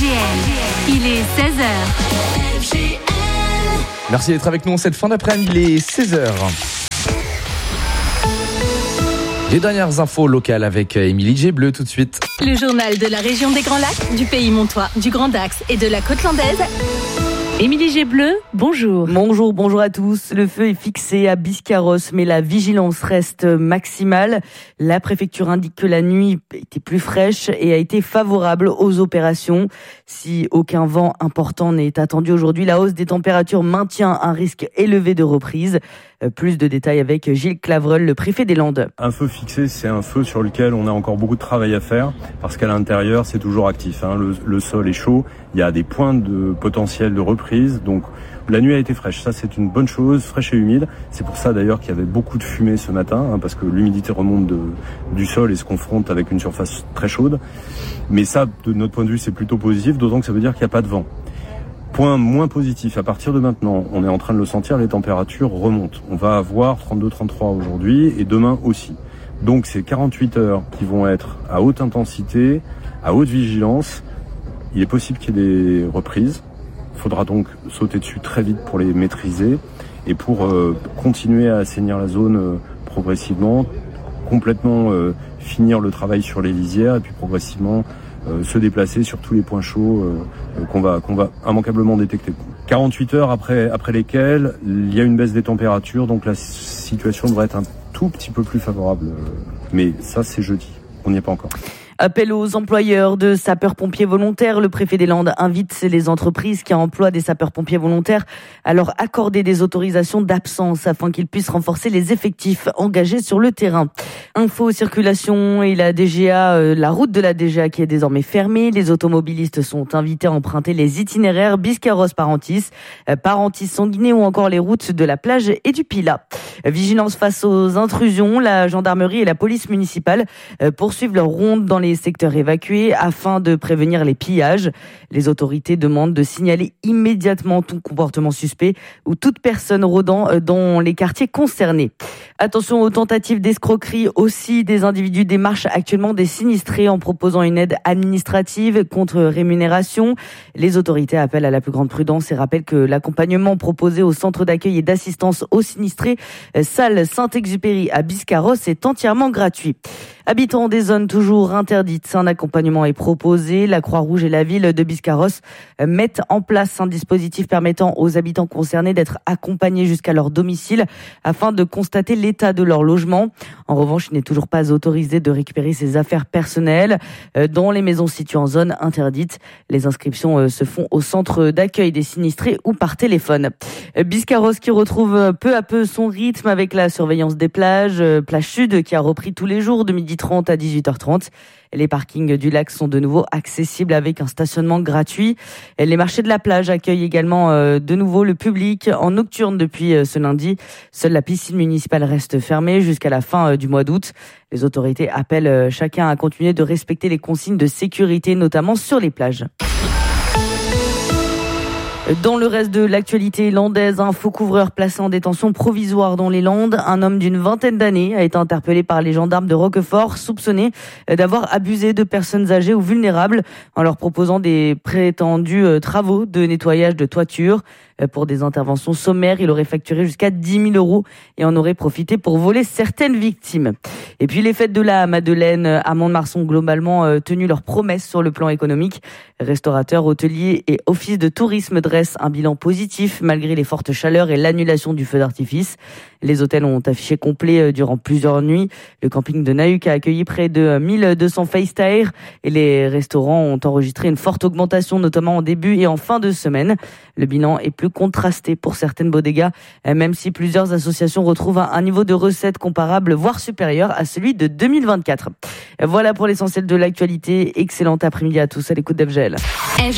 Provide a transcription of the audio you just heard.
FGL, il est 16h. Merci d'être avec nous en cette fin d'après-midi, il est 16h. Les dernières infos locales avec Émilie Gébleu tout de suite. Le journal de la région des Grands Lacs, du Pays Montois, du Grand Dax et de la Côte Landaise. Émilie Gébleu, bonjour. Bonjour à tous. Le feu est fixé à Biscarrosse, mais la vigilance reste maximale. La préfecture indique que la nuit était plus fraîche et a été favorable aux opérations. Si aucun vent important n'est attendu aujourd'hui, la hausse des températures maintient un risque élevé de reprise. Plus de détails avec Gilles Clavreul, le préfet des Landes. Un feu fixé, c'est un feu sur lequel on a encore beaucoup de travail à faire parce qu'à l'intérieur, c'est toujours actif. Le sol est chaud, il y a des points de potentiel de reprise. Donc la nuit a été fraîche, ça c'est une bonne chose, fraîche et humide. C'est pour ça d'ailleurs qu'il y avait beaucoup de fumée ce matin parce que l'humidité remonte du sol et se confronte avec une surface très chaude. Mais ça, de notre point de vue, c'est plutôt positif, d'autant que ça veut dire qu'il n'y a pas de vent. Point moins positif, à partir de maintenant, on est en train de le sentir, les températures remontent. On va avoir 32-33 aujourd'hui et demain aussi. Donc c'est 48 heures qui vont être à haute intensité, à haute vigilance. Il est possible qu'il y ait des reprises. Il faudra donc sauter dessus très vite pour les maîtriser et pour continuer à assainir la zone progressivement, complètement finir le travail sur les lisières et puis progressivement se déplacer sur tous les points chauds qu'on va immanquablement détecter. 48 heures après lesquelles il y a une baisse des températures, donc la situation devrait être un tout petit peu plus favorable. Mais ça, c'est jeudi. On n'y est pas encore. Appel aux employeurs de sapeurs-pompiers volontaires. Le préfet des Landes invite les entreprises qui emploient des sapeurs-pompiers volontaires à leur accorder des autorisations d'absence afin qu'ils puissent renforcer les effectifs engagés sur le terrain. Info circulation et la DGA, la route de la DGA qui est désormais fermée. Les automobilistes sont invités à emprunter les itinéraires Biscarrosse-Parentis, Parentis-Sanguinet ou encore les routes de la plage et du Pilat. Vigilance face aux intrusions. La gendarmerie et la police municipale poursuivent leur ronde dans les secteurs évacués afin de prévenir les pillages. Les autorités demandent de signaler immédiatement tout comportement suspect ou toute personne rôdant dans les quartiers concernés. Attention aux tentatives d'escroquerie aussi. Des individus démarchent actuellement des sinistrés en proposant une aide administrative contre rémunération. Les autorités appellent à la plus grande prudence et rappellent que l'accompagnement proposé au centre d'accueil et d'assistance aux sinistrés Salle Saint-Exupéry à Biscarrosse est entièrement gratuit. Habitants des zones toujours interdites, un accompagnement est proposé. La Croix-Rouge et la ville de Biscarrosse mettent en place un dispositif permettant aux habitants concernés d'être accompagnés jusqu'à leur domicile afin de constater l'état de leur logement. En revanche, il n'est toujours pas autorisé de récupérer ses affaires personnelles dans les maisons situées en zone interdite. Les inscriptions se font au centre d'accueil des sinistrés ou par téléphone. Biscarrosse qui retrouve peu à peu son rythme avec la surveillance des plages, plage sud qui a repris tous les jours de 12h30 à 18h30. Les parkings du lac sont de nouveau accessibles avec un stationnement gratuit. Les marchés de la plage accueillent également de nouveau le public en nocturne depuis ce lundi. Seule la piscine municipale reste fermée jusqu'à la fin du mois d'août. Les autorités appellent chacun à continuer de respecter les consignes de sécurité, notamment sur les plages. Dans le reste de l'actualité landaise, un faux couvreur placé en détention provisoire dans les Landes. Un homme d'une vingtaine d'années a été interpellé par les gendarmes de Roquefort, soupçonné d'avoir abusé de personnes âgées ou vulnérables en leur proposant des prétendus travaux de nettoyage de toiture. Pour des interventions sommaires, il aurait facturé jusqu'à 10 000 € et en aurait profité pour voler certaines victimes. Et puis les fêtes de la Madeleine à Mont-de-Marsan ont globalement tenu leurs promesses sur le plan économique. Restaurateurs, hôteliers et offices de tourisme dressent un bilan positif malgré les fortes chaleurs et l'annulation du feu d'artifice. Les hôtels ont affiché complet durant plusieurs nuits. Le camping de Nahuc a accueilli près de 1200 FaceTime et les restaurants ont enregistré une forte augmentation, notamment en début et en fin de semaine. Le bilan est plus contrasté pour certaines bodegas, même si plusieurs associations retrouvent un niveau de recettes comparable, voire supérieur à celui de 2024. Voilà pour l'essentiel de l'actualité. Excellent après-midi à tous à l'écoute d'FGL.